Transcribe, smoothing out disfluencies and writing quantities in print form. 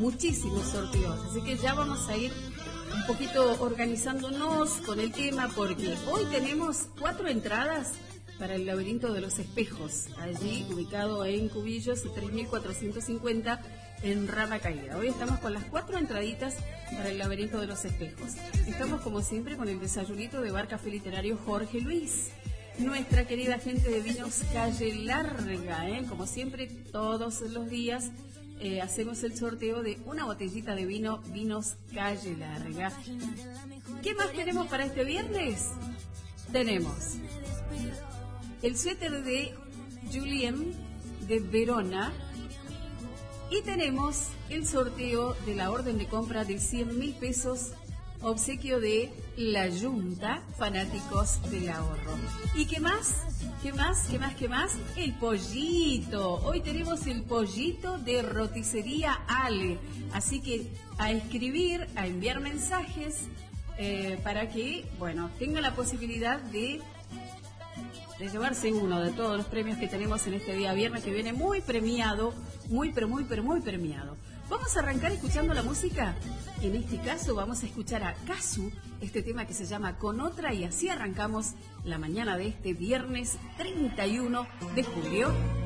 muchísimos sorteos, así que ya vamos a ir un poquito organizándonos con el tema, porque hoy tenemos 4 entradas para el laberinto de los espejos, allí ubicado en Cubillos y 3450 en Rama Caída. Hoy estamos con las 4 entraditas para el laberinto de los espejos. Estamos como siempre con el desayunito de Bar Café Literario Jorge Luis, nuestra querida gente de Vinos Calle Larga, como siempre todos los días hacemos el sorteo de una botellita de vino Vinos Calle Larga. ¿Qué más tenemos para este viernes? Tenemos el suéter de Julien de Verona y tenemos el sorteo de la orden de compra de 100.000 pesos, obsequio de la Junta, fanáticos del ahorro. ¿Y qué más? ¿Qué más? ¿Qué más? ¿Qué más? El pollito. Hoy tenemos el pollito de Roticería Ale. Así que a escribir, a enviar mensajes para que, tengan la posibilidad de llevarse uno de todos los premios que tenemos en este día viernes, que viene muy premiado, muy premiado. Vamos a arrancar escuchando la música. En este caso vamos a escuchar a Casu, este tema que se llama Con Otra, y así arrancamos la mañana de este viernes 31 de julio.